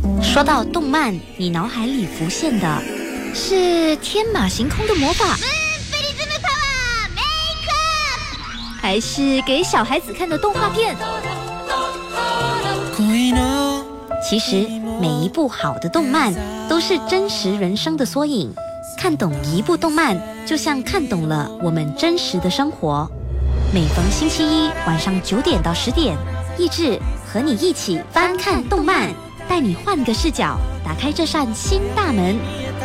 说到动漫，你脑海里浮现的是天马行空的魔法，还是给小孩子看的动画片？其实每一部好的动漫都是真实人生的缩影，看懂一部动漫就像看懂了我们真实的生活。每逢星期一晚上9点到10点，益智和你一起翻看动漫，带你换个视角，打开这扇新大门。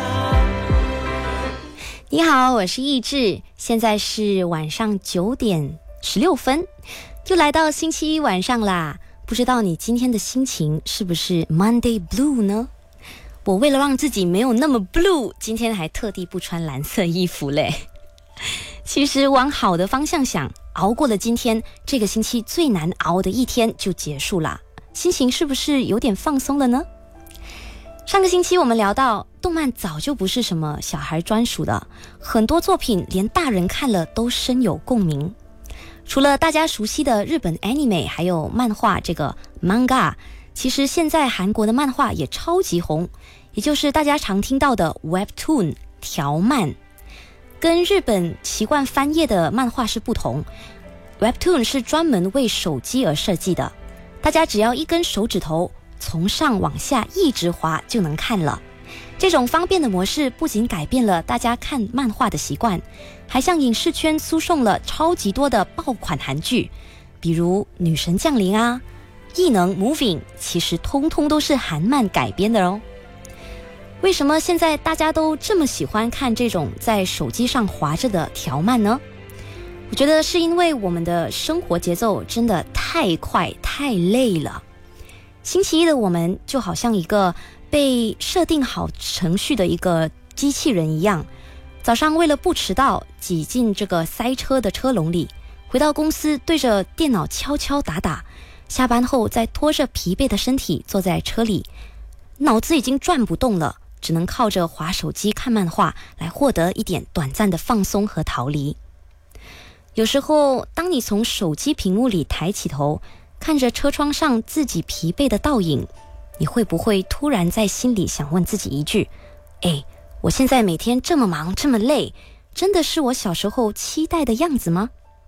你好，我是益智，现在是晚上9点16分，又来到星期一晚上啦。不知道你今天的心情是不是 Monday Blue 呢？我为了让自己没有那么 blue， 今天还特地不穿蓝色衣服嘞。其实往好的方向想，熬过了今天，这个星期最难熬的一天就结束啦，心情是不是有点放松了呢？上个星期我们聊到，动漫早就不是什么小孩专属的，很多作品连大人看了都深有共鸣。除了大家熟悉的日本 anime 还有漫画这个 manga， 其实现在韩国的漫画也超级红，也就是大家常听到的 webtoon 条漫。跟日本习惯翻页的漫画是不同， webtoon 是专门为手机而设计的，大家只要一根手指头从上往下一直滑就能看了。这种方便的模式不仅改变了大家看漫画的习惯，还向影视圈输送了超级多的爆款韩剧，比如女神降临啊、异能 Moving， 其实通通都是韩漫改编的哦。为什么现在大家都这么喜欢看这种在手机上滑着的条漫呢？我觉得是因为我们的生活节奏真的太快太累了。星期一的我们就好像一个被设定好程序的一个机器人一样，早上为了不迟到挤进这个塞车的车笼里，回到公司对着电脑敲敲打打，下班后再拖着疲惫的身体坐在车里，脑子已经转不动了，只能靠着滑手机看漫画来获得一点短暂的放松和逃离。有时候当你从手机屏幕里抬起头，看着车窗上自己疲惫的倒影，你会不会突然在心里想问自己一句，我现在每天这么忙这么累，真的是我小时候期待的样子吗？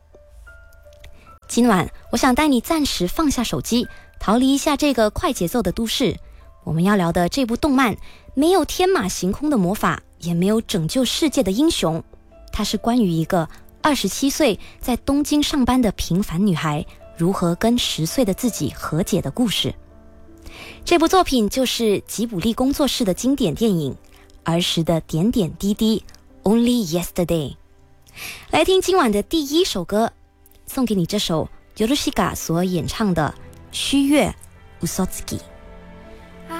今晚我想带你暂时放下手机，逃离一下这个快节奏的都市。我们要聊的这部动漫没有天马行空的魔法，也没有拯救世界的英雄，它是关于一个27岁在东京上班的平凡女孩如何跟10岁的自己和解的故事。这部作品就是吉卜力工作室的经典电影《儿时的点点滴滴》 Only Yesterday。 来听今晚的第一首歌，送给你这首 Yorushika 所演唱的须月 Usotsuki。